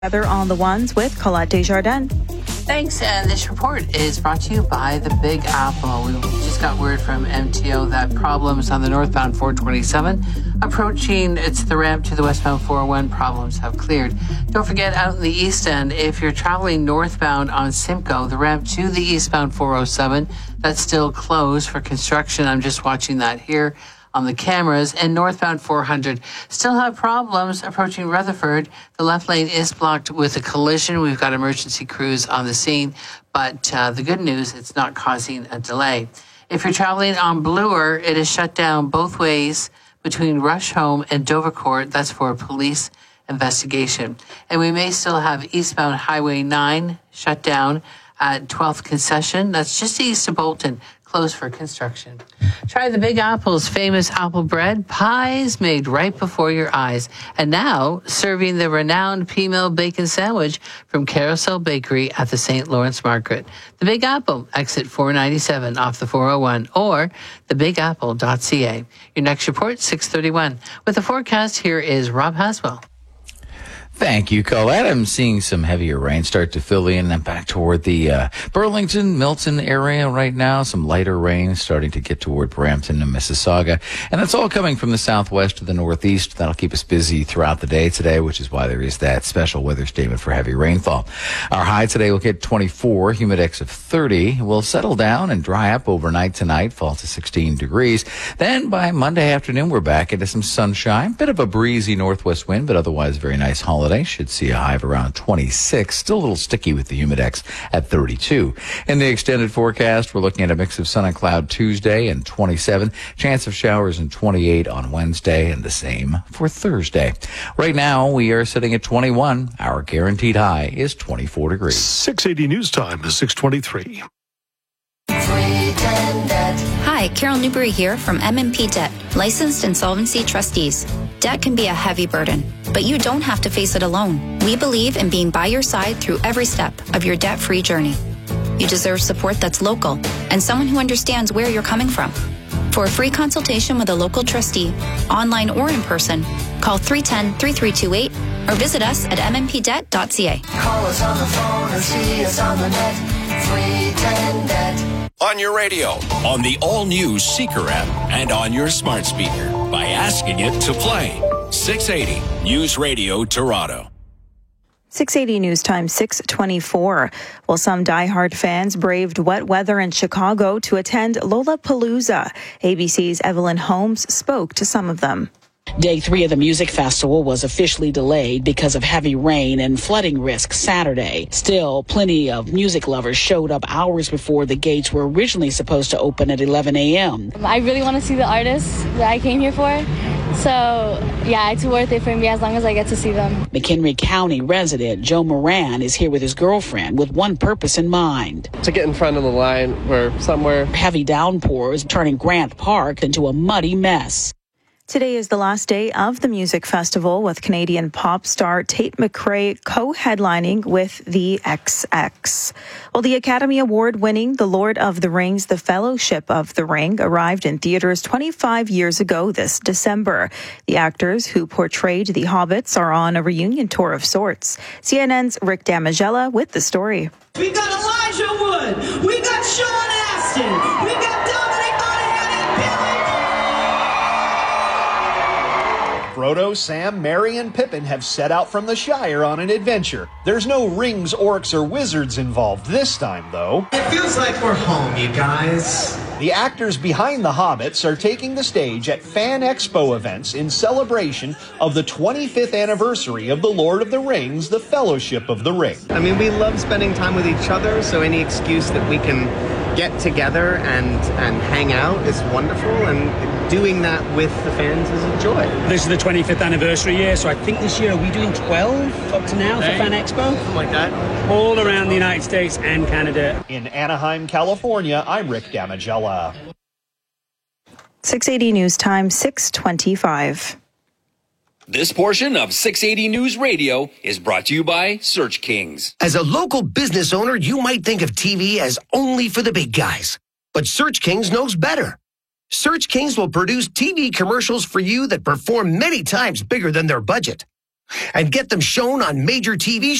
Weather on the ones with Colette Desjardins. Thanks, and this report is brought to you by the Big Apple. We just got word from MTO that problems on the northbound 427 approaching, it's the ramp to the westbound 401, problems have cleared. Don't forget, out in the east end, if you're traveling northbound on Simcoe, the ramp to the eastbound 407, that's still closed for construction. I'm just watching that here on the cameras. And northbound 400 still have problems approaching Rutherford. The left lane is blocked with a collision. We've got emergency crews on the scene, but the good news, it's not causing a delay. If you're traveling on Bloor, it is shut down both ways between Rusholme and Dovercourt. That's for a police investigation. And we may still have eastbound Highway 9 shut down at 12th Concession. That's just east of Bolton, closed for construction. Try the Big Apple's famous apple bread, pies made right before your eyes. And now, serving the renowned P-Mill bacon sandwich from Carousel Bakery at the St. Lawrence Market. The Big Apple, exit 497 off the 401, or thebigapple.ca. Your next report, 6:31. With the forecast, here is Rob Haswell. Thank you, Colette. I'm seeing some heavier rain start to fill in and back toward the Burlington, Milton area right now. Some lighter rain starting to get toward Brampton and Mississauga. And that's all coming from the southwest to the northeast. That'll keep us busy throughout the day today, which is why there is that special weather statement for heavy rainfall. Our high today will hit 24, humidex of 30. We'll settle down and dry up overnight tonight, fall to 16 degrees. Then by Monday afternoon, we're back into some sunshine. Bit of a breezy northwest wind, but otherwise very nice holiday. Should see a high of around 26. Still a little sticky with the humidex at 32. In the extended forecast, we're looking at a mix of sun and cloud Tuesday and 27. Chance of showers in 28 on Wednesday and the same for Thursday. Right now, we are sitting at 21. Our guaranteed high is 24 degrees. 680 News Time is 6:23. Hi, Carol Newberry here from M&P Debt, licensed insolvency trustees. Debt can be a heavy burden, but you don't have to face it alone. We believe in being by your side through every step of your debt-free journey. You deserve support that's local and someone who understands where you're coming from. For a free consultation with a local trustee, online or in person, call 310-3328 or visit us at mmpdebt.ca. Call us on the phone or see us on the net. 310-DEBT. On your radio, on the all-new Seeker app, and on your smart speaker by asking it to play. 680 News Radio Toronto. 680 News Time, 6:24. Well, some diehard fans braved wet weather in Chicago to attend Lollapalooza. ABC's Evelyn Holmes spoke to some of them. Day 3 of the music festival was officially delayed because of heavy rain and flooding risk Saturday. Still, plenty of music lovers showed up hours before the gates were originally supposed to open at 11 a.m. I really want to see the artists that I came here for. So, yeah, it's worth it for me as long as I get to see them. McHenry County resident Joe Moran is here with his girlfriend with one purpose in mind. To get in front of the line or somewhere. Heavy downpours turning Grant Park into a muddy mess. Today is the last day of the music festival, with Canadian pop star Tate McRae co-headlining with the XX. Well, the Academy Award-winning The Lord of the Rings, The Fellowship of the Ring, arrived in theaters 25 years ago this December. The actors who portrayed the hobbits are on a reunion tour of sorts. CNN's Rick Damigella with the story. We got Elijah Wood. We got Sean Astin. We got Dominic Monaghan and Billy. Frodo, Sam, Merry, and Pippin have set out from the Shire on an adventure. There's no rings, orcs, or wizards involved this time, though. It feels like we're home, you guys. The actors behind the Hobbits are taking the stage at Fan Expo events in celebration of the 25th anniversary of The Lord of the Rings, The Fellowship of the Ring. I mean, we love spending time with each other, so any excuse that we can get together and hang out is wonderful, and doing that with the fans is a joy. This is the 25th anniversary year, so I think this year, are we doing 12 up to now for Fan Expo? Something like that. All around the United States and Canada. In Anaheim, California, I'm Rick Damigella. 680 News Time, 6:25. This portion of 680 News Radio is brought to you by Search Kings. As a local business owner, you might think of TV as only for the big guys. But Search Kings knows better. Search Kings will produce TV commercials for you that perform many times bigger than their budget. and get them shown on major TV